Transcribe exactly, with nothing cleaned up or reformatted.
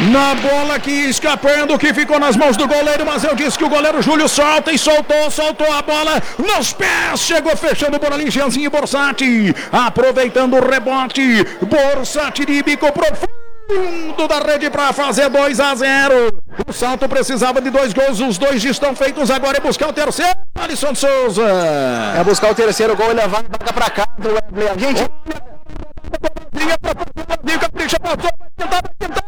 Na bola que escapando, que ficou nas mãos do goleiro, mas eu disse que o goleiro Júlio solta e soltou, soltou a bola nos pés, chegou fechando por ali, Jeanzinho Borsatti, aproveitando o rebote, Borsatti de bico profundo da rede para fazer dois a zero. O Salto precisava de dois gols, os dois estão feitos, agora é buscar o terceiro, Alisson Souza. É buscar o terceiro gol e levar a vaga para cá do Wesley. A gente... Capricha, passou, vai tentar, vai tentar.